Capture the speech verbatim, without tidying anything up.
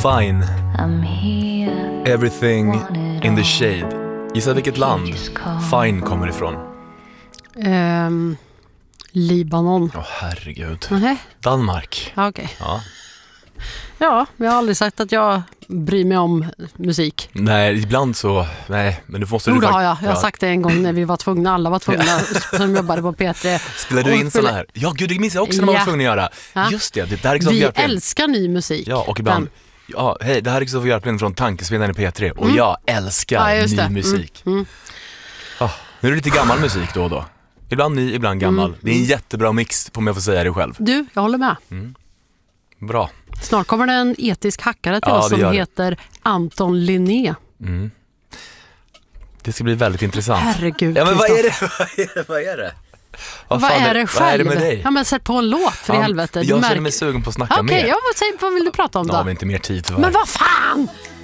Fine. Everything in the shade. Gissa vilket land Fine kommer ifrån. Um, Libanon. Åh, oh, herregud. Nej. Danmark. Ja, okej. Okay. Ja. Ja, jag har aldrig sagt att jag bryr mig om musik. Nej, ibland så... Nej, men du måste... Jo, du det har jag. Jag har ja. sagt det en gång när vi var tvungna. Alla var tvungna som jobbade på P tre. Spelar du in sådana här? Ja, gud, det minns jag också när man ja. var tvungen att göra. Ja. Just det, det där är vi älskar ny musik. Ja, och ibland... Men... Ja, hej, det här är Kristoffer Järplin från Tankesmedjan i P tre. Och mm. jag älskar ja, ny det. musik. Mm. Mm. Oh, nu är det lite gammal musik då och då. Ibland ny, ibland gammal. Mm. Det är en jättebra mix, om jag får säga det själv. Du, jag håller med. Mm. Bra. Snart kommer det en etisk hackare till ja, oss som heter Anton Linné. Mm. Det ska bli väldigt intressant. Herregud, ja, men vad är det? Vad är det? Vad är det? Vad, vad är det själv? Vad är det med dig? Ja, men sätt på en låt för ja, i helvete. Jag känner mig sugen på att snacka okay, mer. Okej, ja, vad, vad vill du prata om då? Ja, vi har inte mer tid för. Men vad fan!